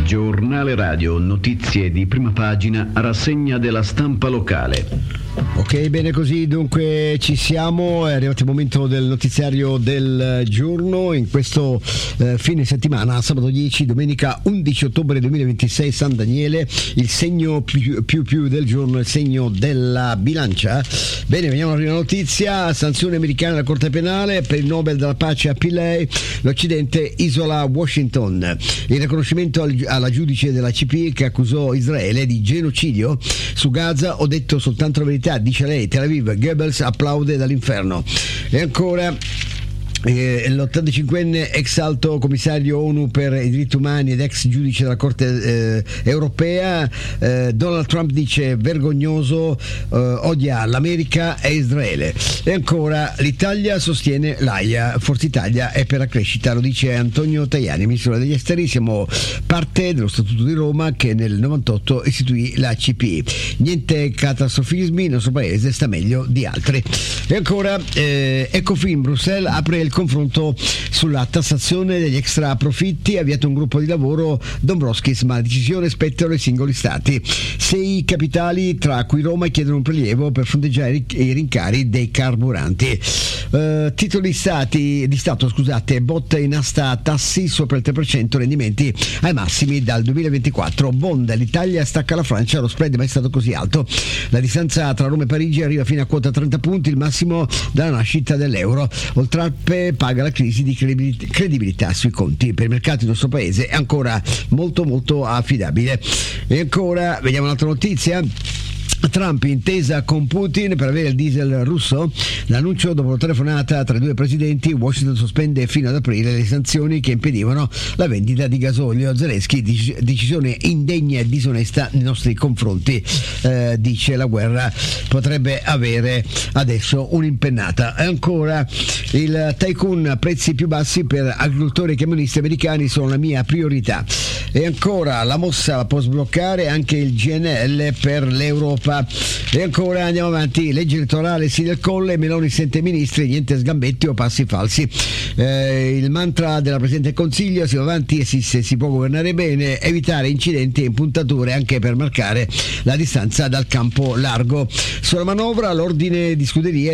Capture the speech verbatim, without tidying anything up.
Giornale radio, notizie di prima pagina, rassegna della stampa locale. Ok, bene così, dunque ci siamo, è arrivato il momento del notiziario del giorno in questo eh, fine settimana, sabato dieci, domenica undici ottobre duemilaventisei, San Daniele, il segno più più, più del giorno, il segno della bilancia. Bene, veniamo alla prima notizia: sanzione americana della Corte Penale per il Nobel della Pace a Pillay, l'Occidente isola Washington. Il riconoscimento al, alla giudice della C P I che accusò Israele di genocidio su Gaza. Ho detto soltanto la verità, dice lei. Tel Aviv, Goebbels applaude dall'inferno. E ancora Eh, l'ottantacinquenne ex alto commissario ONU per i diritti umani ed ex giudice della Corte eh, europea, eh, Donald Trump dice vergognoso, eh, odia l'America e Israele. E ancora l'Italia sostiene l'AIA, Forza Italia è per la crescita, lo dice Antonio Tajani, ministro degli esteri. Siamo parte dello Statuto di Roma che nel novantotto istituì la C P I. Niente catastrofismi, il nostro paese sta meglio di altri. E ancora eh, Ecofin, Bruxelles apre il confronto sulla tassazione degli extra profitti, ha avviato un gruppo di lavoro Dombrovskis, ma la decisione spettano ai singoli stati. Sei capitali, tra cui Roma, chiedono un prelievo per fronteggiare i rincari dei carburanti. Uh, titoli stati, di Stato, scusate, botta in asta tassi sopra il tre per cento, rendimenti ai massimi dal duemilaventiquattro. Bond, l'Italia stacca la Francia, lo spread mai stato così alto. La distanza tra Roma e Parigi arriva fino a quota trenta punti, il massimo dalla nascita dell'euro. Oltralpe paga la crisi di credibilità sui conti. Per il mercato del nostro paese è ancora molto molto affidabile. E ancora vediamo un'altra notizia. Trump intesa con Putin per avere il diesel russo. L'annuncio dopo la telefonata tra i due presidenti. Washington sospende fino ad aprile le sanzioni che impedivano la vendita di gasolio. Zelensky, decisione indegna e disonesta nei nostri confronti, eh, dice la guerra potrebbe avere adesso un'impennata. E ancora il tycoon, prezzi più bassi per agricoltori e camionisti americani sono la mia priorità. E ancora la mossa la può sbloccare anche il G N L per l'Europa. E ancora andiamo avanti, legge elettorale sì del Colle, Meloni sente ministri, niente sgambetti o passi falsi. Eh, il mantra della Presidente del Consiglio: si va avanti e si, se si può governare bene, evitare incidenti e impuntature anche per marcare la distanza dal campo largo. Sulla manovra l'ordine di scuderie